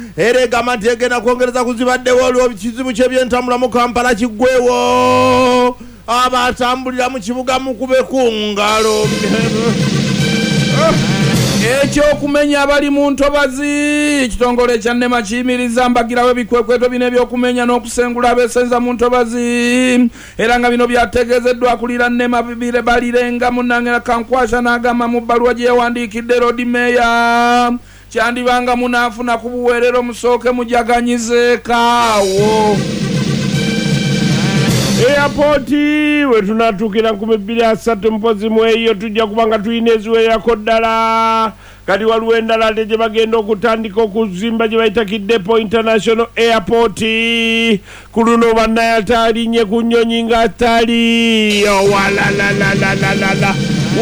erega Ntege na kwongereza kuzibaddewo olwo kizibu ky'ebyentambula mu Kampala kiggwewo abatambulira mu kibuga mukube ku ngalo ekyokumenya abali mu ntobazi ekitongole kya NEMA kiyimiriza mbagirawo ebikwekweto bino ebyokumenya n'okusengula abeesenza mu ntobazi era nga bino byategeezeddwa akulira NEMA balirenga munnange Kankwasha n'agamba mu bbaluwa gye yawandiikidde Road Mayor kyandibanga munaafuna ku buweerero musooke mujaganyizeekaawo Airport we tunatukira 203 mpozi mweyo tujja kubanga tuyina eziwerako ddala kati waliwo endala gye bagenda okutandika okuzimba gye bayita Kidepo International Airport ku luno bannayataalinye ku nnyonyi nga tali walalalalala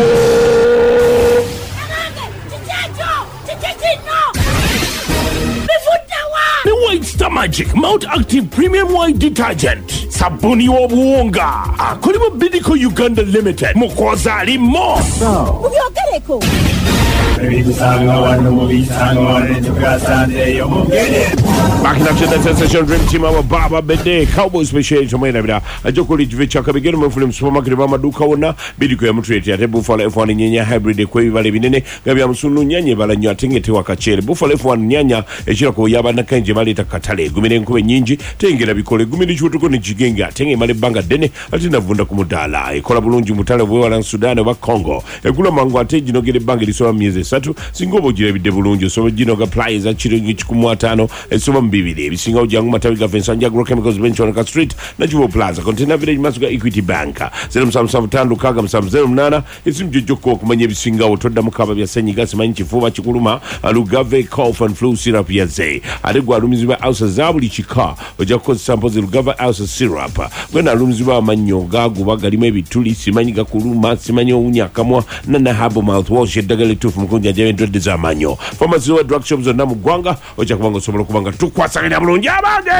The White Star Magic Mount Active Premium White Detergent sabuni w'obuwunga akolebwa Bidco Uganda Limited mukoza alimo mubyogereko back in action, that's session dream team our Baba Bede Cowboys special tomorrow ajokuli jivicha kabigero mu film supermarket ba maduka wona Bidco ya mutrete ate Buffalo F1 nyenya hybrid kwe bale binene ngabya musunu nyanye bala nyo atengete wakachele Buffalo F1 nyanya ekira ko yaba nakanje bale takatale gumire nkube nyingi tengera bikole gumire chutuko ni jigenga tenge male banga dene ati navunda ku mudala ekola bulungi mutale bwe wala Sudan wa Congo ekula mangu ate jino gere banga lisoba miezi 3 singobo jire bidde bulungi so jino ga prize achiringi 15 esoba mbibiri ebisinga ojangu matabi ga Vincent Agrochemicals bench on Street na Jubo Plaza container village masuga Equity Bank 0775 kaga 0708 esimje joko kumanya ebisinga otodda mukaba bya senyiga simanyi kifuba kikuluma alugave cough and flu syrup yaze alegwa alumizibwa ausa zabuli chika ojako samples lugava ausa syrup gwena alumizibwa amanyo gagu bagalimu ebituli simanyi gakuluma simanyi ounya kamwa na habo mouthwash eddagala etufu mukunja jabendodde za manyo pharmacy wa drug shops zonna mu ggwanga ojja kubanga osobola okubanga tukwasaganya bulungi abange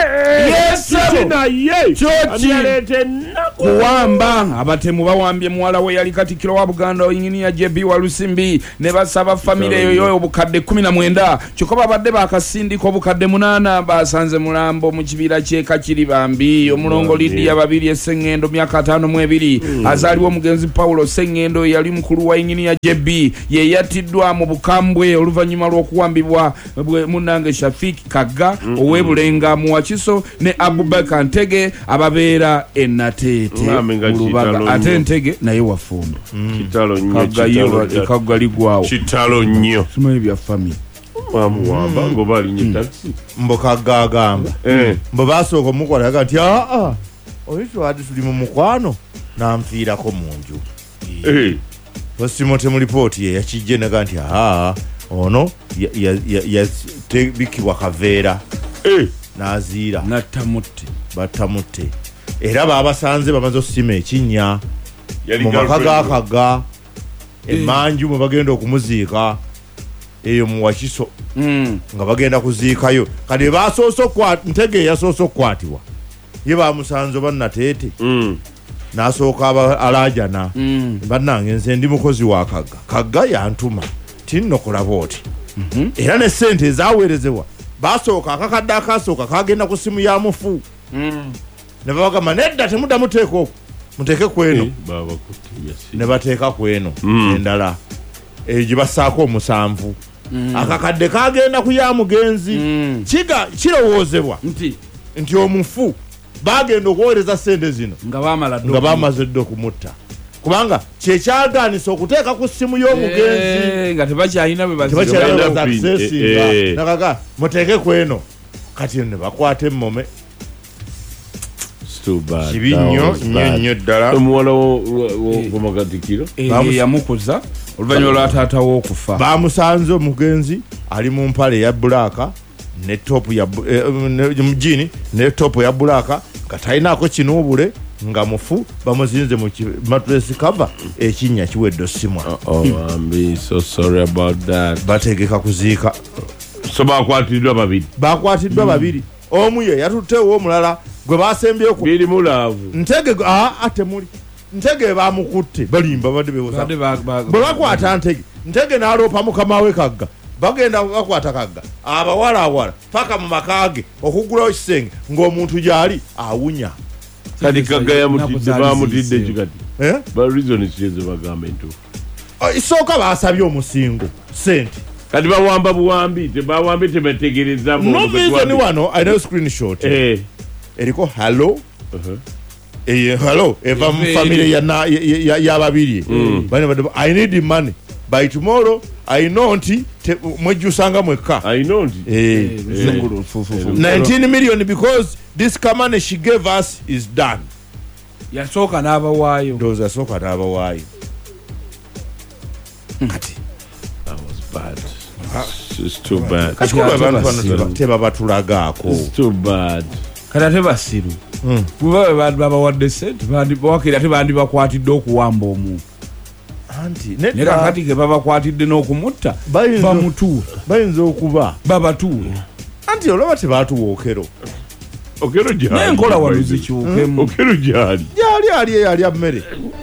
kuwamba abatemu bawambye muwala we yali Katikkiro wa Buganda Engineer JB Walusimbi ne basaba famire yoyo obukadde 19 kikoba badde bakasindiko obukadde 8 basanze mulambo mu kibira kyeka kiri bambi omulongo Lydia babiri esengendo myaka 52 azaliwo omugenzi Paulo Sengendo yali mukulu wa Engineer JB ye yatiddwa mu bukambwe oluvanyuma lw'okuwambibwa munnange Shafiki Kaga owebulenga mu Wakiso ne Abubakar Ntege ababeera Enatete Lubaga ate Ntege naye wafumbo kitalo nnyo kagaligwawo kitalo nnyo simanyi bya family bamuwamba ngo balinye taxi mboka gagamba mbo basooka mukola agati oyitwa ati tuli mu mukwano namfiirako mu nju Osimote mu report ye yakijje naga nti ono bikibwa kaveera naziira batamutte era babasanze bamaze osima ekinnya mu maka gakaga emanju mwe bagenda okumuziika eyo mu Wakiso nga bagenda kuziikayo kati basoose Ntege yasoose okukwatibwa ye bamusanze bannatete nasooka alajana bannange nze ndi mukozi wa Kaga yantuma tinnokola booti era ne sente ezaweerezebwa basooka akakadde akasooka kagenda ku simu ya mufu ne babagamba nedda temudda muteeka okwo muteeke kweno ne bateeka kweno endala eyo gye bassaako 7 akakadde kagenda ku ya mugenzi kirowoozebwa nti omufu bagenda okuweereza sente zino nga bamaze dde okumutta kubanga kyekyagaanisa okuteeka ku simu y'omugenzi nga tebakyalina nakaga muteeke kweno kati ne bakwata emmome kibi nnyo ddala omuwala w'Katikkiro yamukuza oluvannyuma lwa taata w'okufa bamusanze omugenzi ali mu mpale eya bbulaaka ne topu ya mujini ne topu ya bbulaaka nga talinaako kinuubule nga mufu bamuzinze mu mattress cover ekinnya kiwedde osimwa I'm so sorry about that bategeka kuziika so bakwatiddwa babiri omu ye yatuttewo omulala gwe basembyeyo biri mulaavu Ntege atemuli Ntege bamukutte balimba badde bewoza bwe bakwata Ntege n'aloopa mukama we Kaga bagenda bakwata kagga abawala paka mu makage okugulawo kisenge ng'omuntu gyali awunya kati kagga yamutidde bamutidde kikati ba reason kize bagamba entuufu isooka baasabye omusingo sente kati bawamba buwambi tebategereza no reason wano I know screenshot eriko hello hello eva mu family ya babiri I need money by tomorrow I know nti mwejusanga mweka I know nti 19 million because this money she gave us is done yasooka n'abawaayo ndoza yasooka n'abawaayo kati that was bad it's too bad tebabatulagaako it's too bad kati ate basiru bwe babawadde sente wakiri ate bandibakwatidde okuwamba omuntu naye kakati ke babakwatidde n'okumutta bamutuula bayinza okuba babatuula anti olaba tebatuwa okero gyali naye nkola waluzikiwukemu okero gyali alya mmere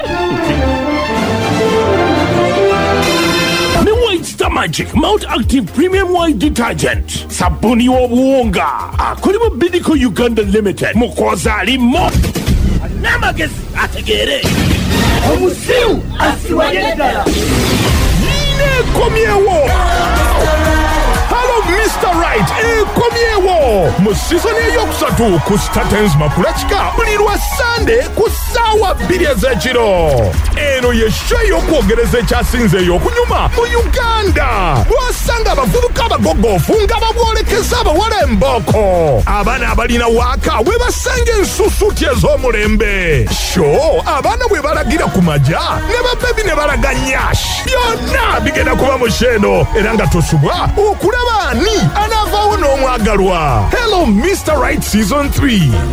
ne White Star Magic Mount Active Premium White Detergent sabuni w'obuwunga akolebwa Bidco Uganda Limited mukoza alimo n'amagezi ategeere omusiru asiwaye ddala nekomyewo Hello Mr. Right ekomyewo mu season eyokusatu ku Statens Makulachika buli lwa Sunday ku ssaawa 2 ez'ekiro eno ye show y'okwogereza ekyasinze ey'okunyuma mu Uganda bw'osanga abavubuka abagogofu nga babwolekeza abawala embooko abaana abalina waaka bwe basanga ensusuti ez'omulembe show abaana bwe balagira ku maja ne babebi ne balaga nyash byonna bigenda kuba mu sheno era nga tosubwa okulaba ani anaavaawo n'omwagalwa Hello Mr. Right Season 3